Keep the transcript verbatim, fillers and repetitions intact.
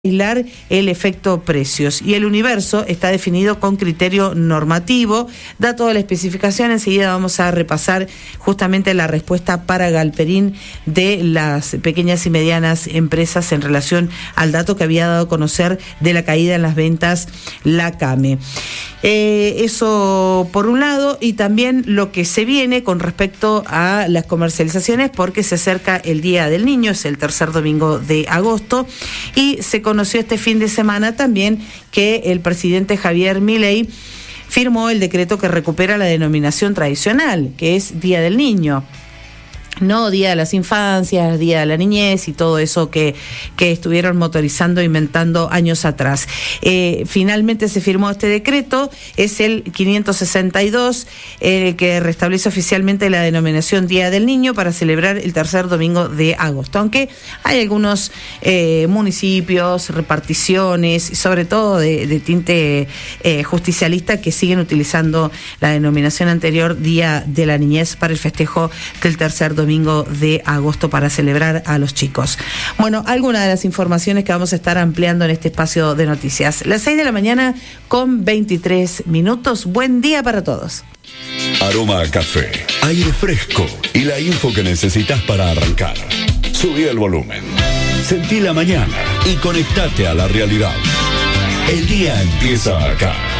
aislar el efecto precios, y el universo está definido con criterio normativo. Da toda la especificación. Enseguida vamos a repasar justamente la respuesta para Galperín de las pequeñas y medianas empresas en relación al dato que había dado a conocer de la caída en las ventas la CAME. Eh, eso por un lado, y también lo que se viene con respecto a las comercializaciones, porque se acerca el Día del Niño, es el tercer domingo de agosto, y se conoció este fin de semana también que el presidente Javier Milei firmó el decreto que recupera la denominación tradicional, que es Día del Niño. No Día de las Infancias, Día de la Niñez y todo eso que, que estuvieron motorizando, inventando años atrás. Eh, finalmente se firmó este decreto, es el quinientos sesenta y dos, eh, que restablece oficialmente la denominación Día del Niño para celebrar el tercer domingo de agosto. Aunque hay algunos eh, municipios, reparticiones, y sobre todo de, de tinte eh, justicialista, que siguen utilizando la denominación anterior, Día de la Niñez, para el festejo del tercer domingo de agosto para celebrar a los chicos. Bueno, algunas de las informaciones que vamos a estar ampliando en este espacio de noticias. Las seis de la mañana con veintitrés minutos. Buen día para todos. Aroma a café, aire fresco y la info que necesitas para arrancar. Subí el volumen, sentí la mañana y conectate a la realidad. El día empieza acá.